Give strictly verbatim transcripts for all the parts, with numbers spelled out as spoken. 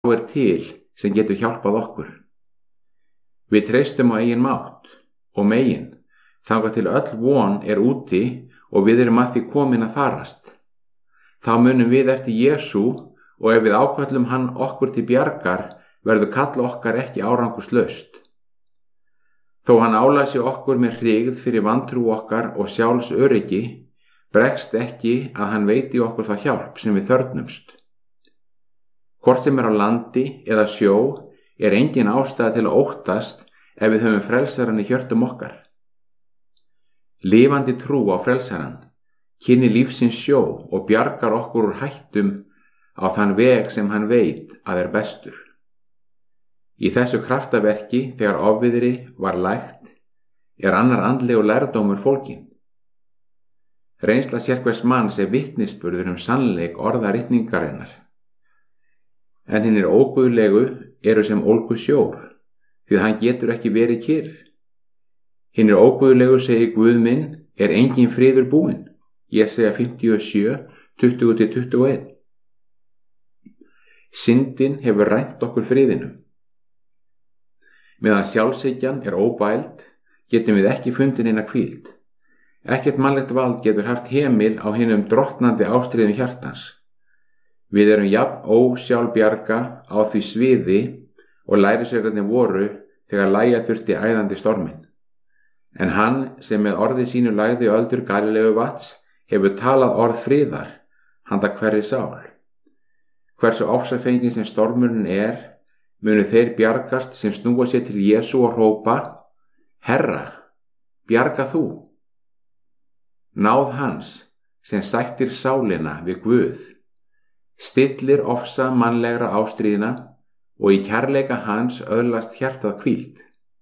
er til sem getur hjálpað okkur. Við treystum á eigin mátt og megin, þangað til öll von er úti og við erum að því komin að farast. Þá munum við eftir Jesú og ef við áköllum hann okkur til bjargar, verður kall okkar ekki árangurslaust. Þó hann álæsi okkur með hrygð fyrir vantrú okkar og sjálfs öryggi, bregst ekki að hann veiti okkur það hjálp sem við þörfnumst. Hvort sem er á landi eða sjó, er engin ástæða til að óttast ef við höfum frelsarann í hjörtum okkar. Lifandi trú á frelsarann, kynni lífsins sjó og bjargar okkur úr hættum á þann veg sem hann veit að er bestur. Í þessu kraftaverki, þegar ofviðri var lægt, er annar andlegur lærdómur fólginn. Reynsla sérhvers manns er vitnisburður um sannleik orða ritningarinnar. En hinir óguðlegu eru sem ólgu sjór, því að hann getur ekki verið kyrr. Hinir óguðlegu segir Guð minn, er engin friður búinn. Jesaja fimmtíu og sjö, tuttugu til tuttugu og eitt. Syndin hefur rænt okkur friðinum. Meðan sjálfshyggjan er óbæld, getum við ekki fundið neina hvíld. Ekkert mannlegt vald getur haft hemil á hinum drottnandi ástríðum hjartans. Við erum jafn ósjálfbjarga á því sviði og lærisveinarnir voru þegar lægja þurfti æðandi storminn. En hann sem með orði sínu lagði öldur Galileu vats hefur talað orð friðar, handa hverri sál. Hversu ofsafengin sem stormurinn er, munu þeir bjargast sem snúa sér til Jesú og hrópa, Herra, bjarga þú. Náð hans sem sættir sálina við Guð, stillir ofsa mannlegra ástríðina og í kærleika hans öðlast hjartað hvíld.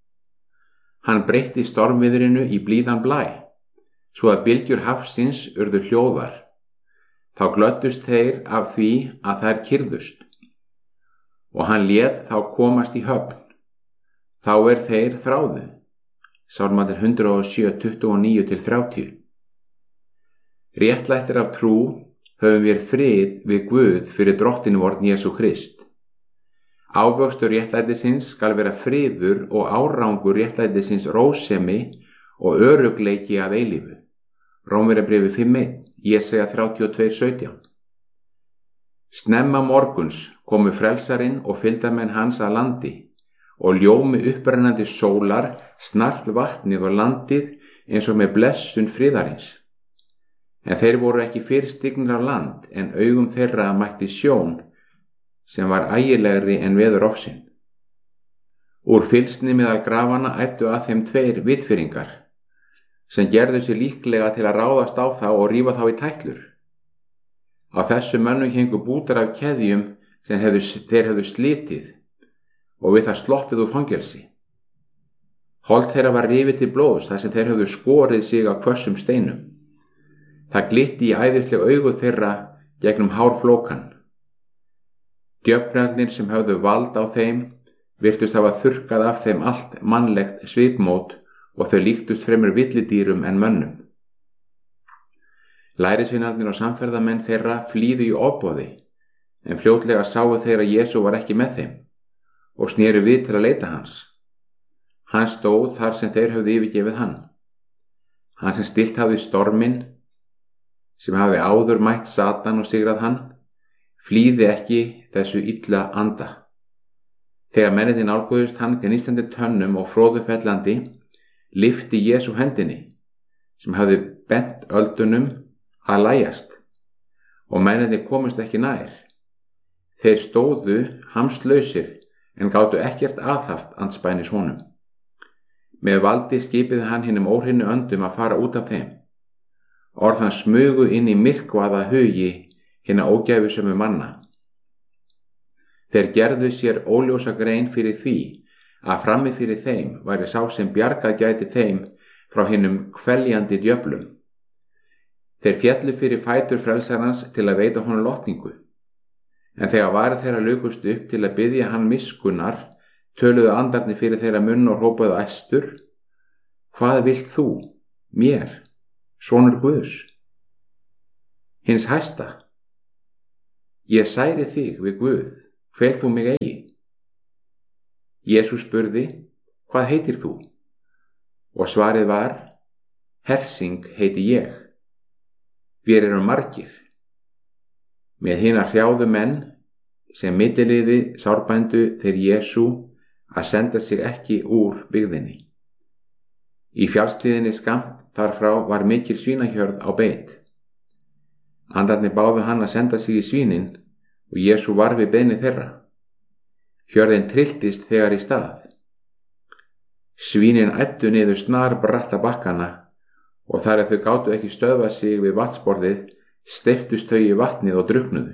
Hann breytti stormviðrinu í blíðan blæ, svo að bylgjur hafsins urðu hljóðar. Þá glöddust þeir af því að þær kyrðust. Og hann lét þá komast í höfn. Þá er þeir þráðu. Sálmarnir hundrað og sjö, tuttugu og níu til þrjátíu. Réttlættir af trú höfum við frið við Guð fyrir drottinn vorn Jesú Krist. Ávöxtur réttlætisins skal vera friður og árangur réttlætisins rósemi og örugleiki að eilífu. Rómverjabréfi fimm eitt, Jesaja þrjátíu og tvö, sautján. Snemma morguns komu frelsarinn og fylgdarmenn hans að landi og ljómi upprennandi sólar snart vatnið og landið eins og með blessun friðarins. En þeir voru ekki fyrr stignir á land en augum þeirra mætti sjón sem var ægilegri en veður ofsinn. Úr fylgsni meðal grafana ættu að þeim tveir vitfirringar sem gerðu sér líklega til að ráðast á þá og rífa þá í tætlur. Á þessu mönnum héngu bútar af keðjum sem hefðu, þeir hefðu slitið og við það sloppið úr fangelsi. Hold þeirra var rifið til blóðs þar sem þeir hefðu skorið sig á hvössum steinum. Það glitti í æðisleg augu þeirra gegnum hár flókan. Djöfnarnir sem höfðu vald á þeim virtust hafa þurrkað af þeim allt mannlegt svipmót og þau líktust fremur villidýrum en mönnum. Lærisveinarnir og samferðamenn þeirra flýðu í ofboði, en fljótlega sáu þeir að Jesú var ekki með þeim og snéru við til að leita hans. Hann stóð þar sem þeir höfðu yfirgefið hann. Hann sem stillt hafði storminn, sem hafði áður mætt Satan og sigrað hann, flýði ekki þessu illa anda. Þegar mennirnir nálguðust hann gnístandi tönnum og froðufellandi, lyfti Jesú hendinni, sem hafði bent öldunum að lægjast, og mennirnir komust ekki nær. Þeir stóðu hamslausir en gátu ekkert aðhaft andspænis honum. Með valdi skipiði hann hinum óhrinu öndum að fara út af þeim. Orð hann smugu inn í myrkvaða hugi hinna ógæfusömu manna. Þeir gerðu sér óljósa grein fyrir því að frammi fyrir þeim væri sá sem bjargað gæti þeim frá hinum kveljandi djöflum. Þeir féllu fyrir fætur frelsarans til að veita honum lotningu. En þegar varir þeirra lukust upp til að biðja hann miskunnar, töluðu andarnir fyrir þeirra munn og hrópuðu æstur: Hvað vilt þú, mér, sonur Guðs? Hins hæsta: Ég særi þig við Guð, hvel þú mig eigi? Jesús spurði, hvað heitir þú? Og svarið var, Hersing heiti ég. Við erum margir. Með hina hrjáðu menn sem milliliði sárbændu þeir Jesú að senda sig ekki úr byggðinni. Í fjallshlíðinni skammt þar frá var mikil svínahjörð á beit. Andarnir báðu hann að senda sig í svínin og Jesú var við beiðni þeirra. Hjörðin trylltist þegar í stað. Svínin æddu niður snar bratta bakkana og þar ef þau gátu ekki stöðvað sig við vatnsborðið, steyptust þau í vatnið og drukknuðu.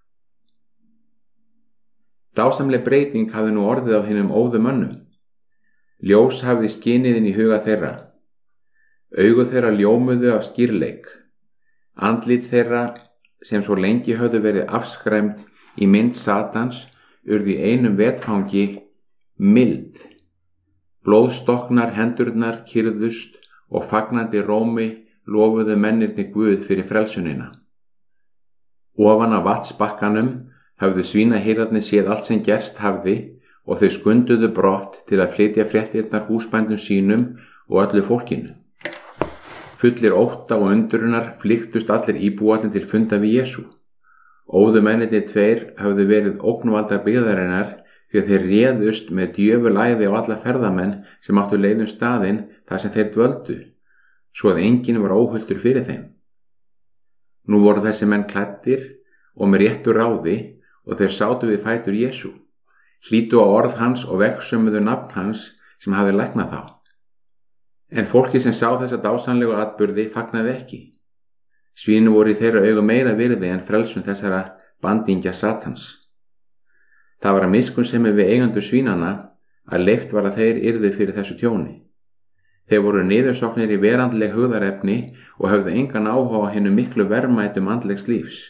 Dásamleg breyting hafði nú orðið á hinum óðu mönnum. Ljós hafði skinið inn í huga þeirra. Augu þeirra ljómuðu af skýrleik. Andlit þeirra sem svo lengi höfðu verið afskræmd í mynd Satans urðu í einum vetfangi mild. Blóðstoknar hendurnar kyrrðust og fagnandi rómi lofuðu mennirni Guð fyrir frelsunina. Ofan á vatnsbakkanum höfðu svínahirðarnir séð allt sem gerst hafði og þau skunduðu brott til að flytja fréttirnar húsbændum sínum og öllu fólkinu. Fullir ótta og undrunar flykktust allir íbúarnir til funda við Jesú. Óðu mennirnir tveir höfðu verið ógnvaldar byggðarinnar því að þeir réðust með djöfulæði á alla ferðamenn sem áttu leið um staðinn þar sem þeir dvöldu, svo að enginn var óhulltur fyrir þeim. Nú voru þessi menn klæddir og með réttu ráði og þeir sátu við fætur Jesú, hlýddu á orð hans og vegsömmuðu nafn hans sem hafði læknað þá. En fólki sem sá þessa dásamlegu atburði fagnaði ekki. Svínin voru í þeirra augu meira virði en frelsun þessara bandingja Satans. Það var að miskunnsemi við eigendur svínana að leyft var að þeir yrðu fyrir þessu tjóni. Þeir voru niðursoknir í verandleg hugðarefni og höfðu engan áhuga á hinu miklu verðmætum andlegs lífs.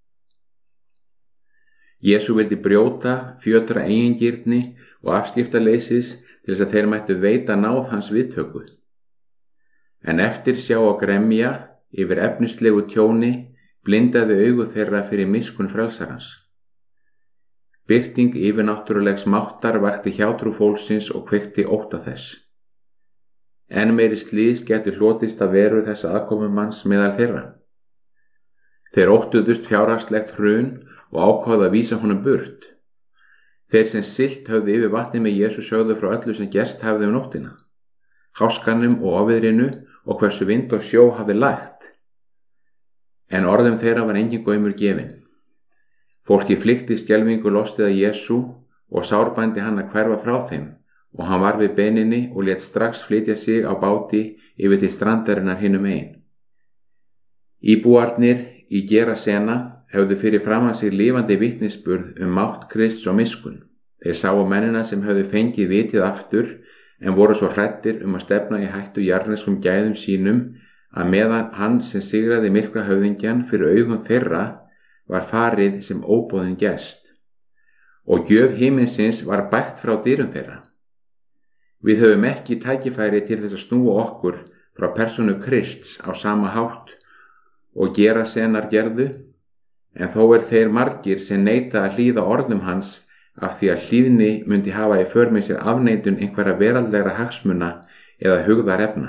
Jesú vildi brjóta, fjötra eigingirni og afskiptaleysis til þess að þeir mættu veita náð hans viðtöku. En eftir sjá og gremja yfir efnislegu tjóni blindaði augu þeirra fyrir miskun frelsarans. Birting yfirnáttúrulegs máttar vakti hjátrú fólksins og kveikti ótta þess. Enn meiri slys gæti hlotist að veru þessa aðkomumanns meðal þeirra. Þeir óttuðust fjárhagslegt hrun og ákváðu að vísa honum burt. Þeir sem siglt höfðu yfir vatni með Jesú sögðu frá öllu sem gerst hafði um nóttina, háskanum og ofviðrinu og hversu vind og sjó hafði lægt. En orðum þeirra var engin gaumur gefinn. Fólki flykti skelfingu lostið að Jesú og sárbændi hann að hverfa frá þeim og hann var við beininni og lét strax flytja sig á báti yfir til strandarinnar hinum megin. Íbúarnir í Gerasena höfðu fyrir framan sig lifandi vitnisburð um mátt Krists og miskun. Þeir sáu mennina sem höfðu fengið vitið aftur en voru svo hræddir um að stefna í hættu jarðneskum gæðum sínum að meðan hann sem sigraði myrkra höfðingjan fyrir augum þeirra var farið sem óboðinn gest og gjöf himinsins var bægt frá dyrum þeirra. Við höfum ekki tækifæri til þess að snúa okkur frá persónu Krists á sama hátt og Gerasenar gerðu, en þó er þeir margir sem neita að hlýða orðum hans af því að hlýðni myndi hafa í för með sér afneitun einhverja veraldlegra hagsmuna eða hugðarefna.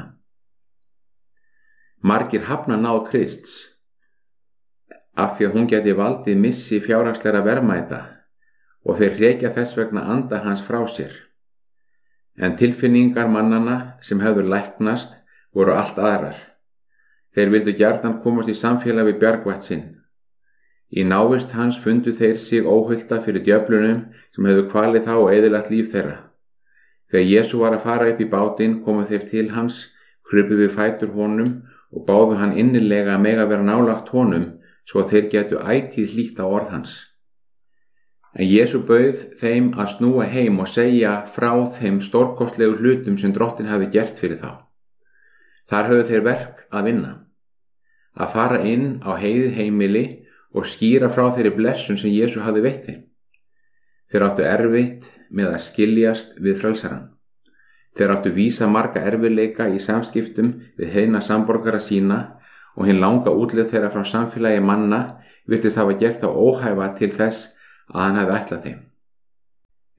Margir hafna náð Krists af því að hún geti valdið missi fjárhagslegra verðmæta og þeir hrekja þess vegna anda hans frá sér. En tilfinningar mannanna sem hefðu læknast voru allt aðrar. Þeir vildu gjarnan komast í samfélag við bjargvætt sinn. Í návist hans fundu þeir sig óhullta fyrir djöflunum sem hefðu kvalið þá og eyðilagt líf þeirra. Þegar Jesú var að fara upp í bátinn komu þeir til hans, krupu við fætur honum og báðu hann innilega að mega vera nálagt honum svo að þeir getu ætíð hlýtt á orð hans. En Jesú bauð þeim að snúa heim og segja frá þeim stórkostlegu hlutum sem Drottinn hafi gert fyrir þá. Þar höfðu þeir verk að vinna, að fara inn á heiðið heimili og skýra frá þeirri blessun sem Jesú hafði veitt þeim. Þeir áttu erfitt með að skiljast við frelsarann. Þeir áttu vísa marga erfiðleika í samskiptum við heiðna samborgara sína og hinn langa útleið þeirra frá samfélagi manna virtist hafa gert þá óhæfa til þess að hann hefði ætlað þeim.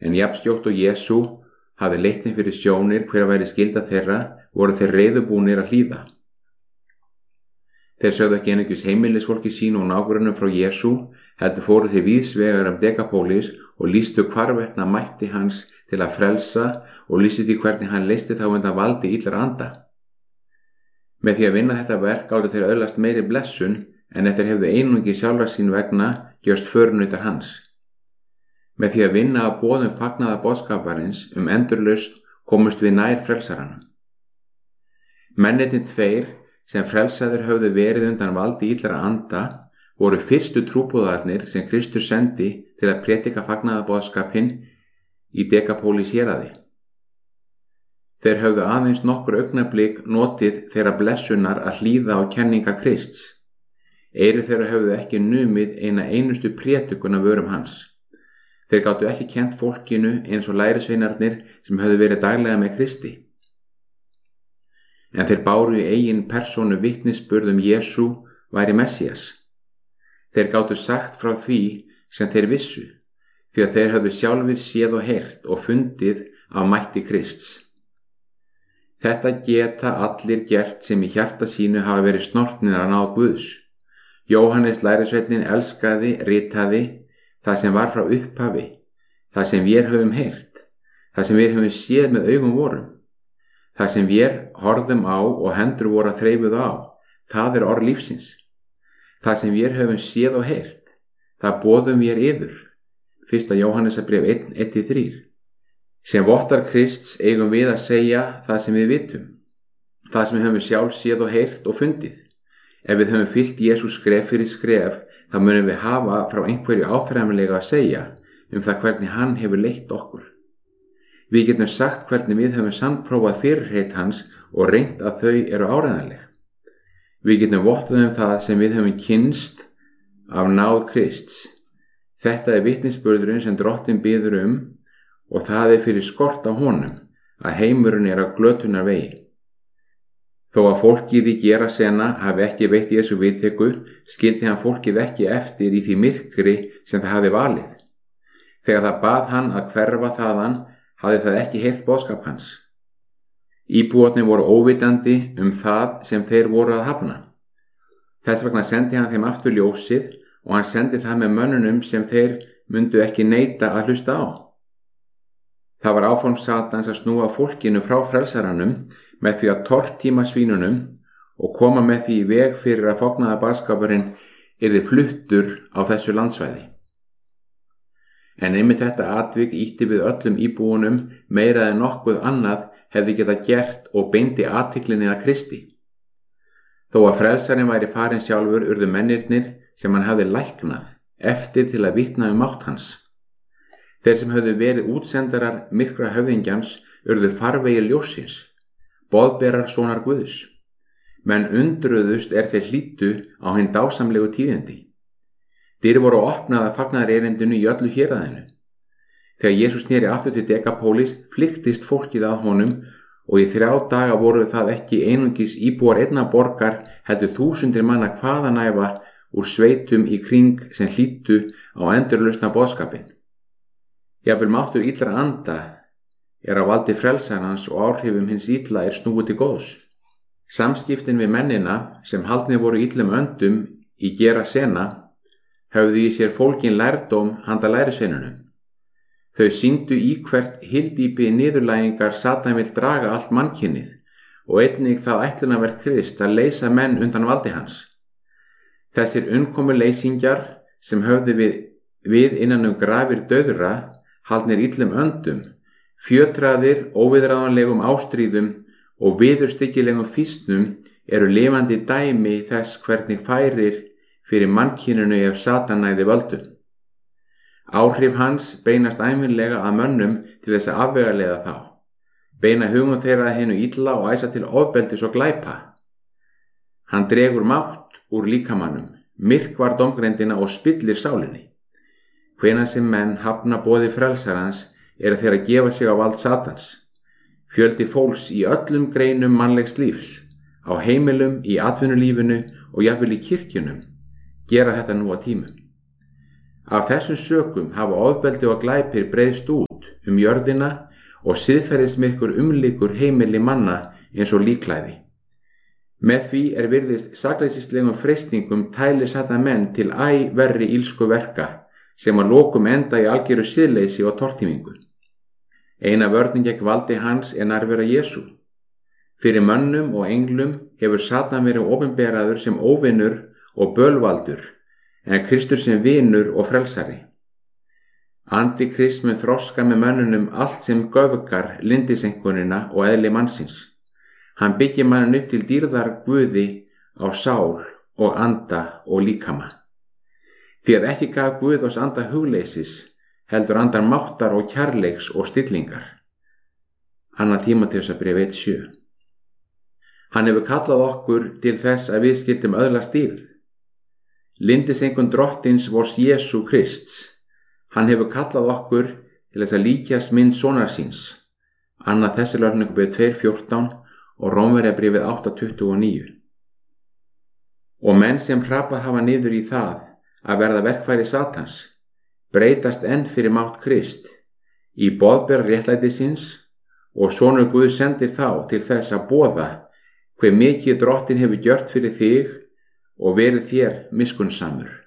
en jafnskjótt og Jesú hafði leitt þeim fyrir sjónir hver væri skylda þeirra, voru þeir reiðubúnir að hlýða. Þeir sögðu ekki einungis heimilisfólki sínu og nágrönnum frá Jesú, heldur fóru þeir víðs vegar um Dekapólis og lýstu hvarvetna mætti hans til að frelsa og lýstu því hvernig hann leysti þá undan valdi illra anda. Með því að vinna þetta verk gátu þeir öðlast meiri blessun en ef þeir hefðu einungi sjálfra sín vegna gjörst förunautar hans. Með því að vinna að boðum fagnaða boðskaparins um endurlausn komust við nær frelsaranum. Mennirnir tveir sem frelsaður höfðu verið undan valdi illra anda voru fyrstu trúboðarnir sem Kristur sendi til að predika fagnaða boðskapinn í Dekapólis héraði. Þeir höfðu aðeins nokkur augnablik notið þeirra blessunar að hlýða á kenningar Krists. Eyru þeirra höfðu ekki numið eina einustu prédikun af vörum hans. Þeir gátu ekki kennt fólkinu eins og lærisveinarnir sem höfðu verið daglega með Kristi. En þeir báru í eigin persónu vitnisburð um Jesú væri Messías. Þeir gátu sagt frá því sem þeir vissu, því að þeir höfðu sjálfir séð og heyrt og fundið af mætti Krists. Þetta geta allir gert sem í hjarta sínu hafa verið snortnir að ná Guðs. Jóhannes lærisveinn elskaði, ritaði það sem var frá upphafi, það sem við höfum heyrt, það sem við höfum séð með augum vorum, það sem við horfðum á og hendur voru að þreifuð á, það er orð lífsins. Það sem við höfum séð og heyrt, það boðum við yfir. Fyrsta Jóhannesarbréf eitt, eitt til þrjú. Sem vottar Krists eigum við að segja það sem við vitum, það sem við höfum sjálf séð og heyrt og fundið. Ef við höfum fylgt Jesú skref fyrir skref, þá munum við hafa frá einhverju áþreifanlega að segja um það hvernig hann hefur leitt okkur. Við getum sagt hvernig við höfum sannprófað fyrirheit hans og reynt að þau eru áreiðanleg. Við getum vottað um það sem við höfum kynnst af náð Krists. Þetta er vitnisburðurinn sem Drottinn biður um og það er fyrir skort á honum að heimurinn er á glötunar vegi. Þó að fólkið í Gerasena hafi ekki veitt Jesú viðtöku, skildi hann fólkið ekki eftir í því myrkri sem það hafi valið. Þegar það bað hann að hverfa þaðan, hafði það ekki heyrt boðskap hans. Íbúarnir voru óvitandi um það sem þeir voru að hafna. Þess vegna sendi hann þeim aftur ljósið og hann sendi það með mönnunum sem þeir mundu ekki neita að hlusta á. Það var áform Satans að snúa fólkinu frá frelsaranum með því að tortíma svínunum og koma með því í veg fyrir að fagnaða boðskapurinn yrði fluttur á þessu landsvæði. En einmitt þetta atvik ýtti við öllum íbúunum meira en nokkuð annað hefði getað gert og beindi athyglinni að Kristi. Þó að frelsarinn væri farinn sjálfur urðu mennirnir sem hann hafði læknað eftir til að vitna um mátt hans. Þeir sem höfðu verið útsendarar myrkra höfðingjans urðu farvegi ljóssins, boðberar sonar Guðs. Menn undruðust er þeir hlýddu á hinn dásamlegu tíðindi. Dyr voru opnað að fagnaðarerindinu í öllu héraðinu. Þegar Jesús sneri aftur til Dekapólis flyktist fólkið að honum og í þrjá daga voru það ekki einungis íbúar einna borgar heldur þúsundir manna hvaðanæfa úr sveitum í kring sem hlýddu á endurlausna boðskapinn. Jafnvel máttur illra anda er á valdi frelsarans og áhrifum hins illa er snúið til góðs. Samskiptin við mennina sem haldnir voru illum öndum í Gerasena höfðu í sér fólgin lærdóm handa lærisveinunum. Þau sýndu í hvert hyldýpi niðurlægingar Satan vill draga allt mannkynið og einnig það ætlunarverk Krist að leysa menn undan valdi hans. Þessir unnkomu leysingjar sem höfðu við, við innan um grafir dauðra haldnir illum öndum, fjötraðir óviðráðanlegum ástríðum og viðurstyggilegum fýsnum eru lifandi dæmi þess hvernig færir fyrir mannkyninu ef Satan næði völdum. Áhrif hans beinast ævinlega að mönnum til þess að afvegaleiða þá, beina hugum þeirra að hinu illa og æsa til ofbeldis og glæpa. Hann dregur mátt úr líkamannum, myrkvar dómgreindina og spillir sálinni. Hvenær sem menn hafna boði frelsarans eru þeir að gefa sig á vald Satans. Fjöldi fólks í öllum greinum mannlegs lífs, á heimilum, í atvinnulífinu og jafnvel í kirkjunum, gera þetta nú á tímum. Af þessum sökum hafa ofbeldi og glæpir breiðst út um jörðina og siðferðismyrkur umlykur heimili manna eins og líkklæði. Með því er virðist sakleysislegum freistingum tæli Satan menn til æ verri ílsku verka sem að lokum enda í algjöru siðleysi og tortímingu. Eina vörnin gegn valdi hans er nærvera Jesú. Fyrir mönnum og englum hefur Satan verið opinberaður sem óvinur og bölvaldur, en Kristur sem vinur og frelsari. Antikrist mun þroska með mönnunum allt sem göfgar lyndisenkunina og eðli mannsins. Hann byggir mannin upp til dýrðar Guði á sál og anda og líkama. Því að ekki gaf Guð oss anda hugleysis, heldur andar máttar og kærleiks og stillingar. Annar Tímóteusarbréf eitt sjö. Hann hefur kallað okkur til þess að við skildum öðlast dýrð. Lyndisenkun drottins vors Jesú Krists. Hann hefur kallað okkur til þess að líkjast mynd sonar síns. Annar Þessalóníkubréf tvö fjórtán og Rómverjabréfið átta tuttugu og níu. Og menn sem hrapað hafa niður í það að verða verkfæri Satans, breytast enn fyrir mátt Krist, í boðbera réttlætisins, og sonur Guð sendir þá til þess að boða hve mikið drottin hefur gjört fyrir þig og verið þér miskunnsamur.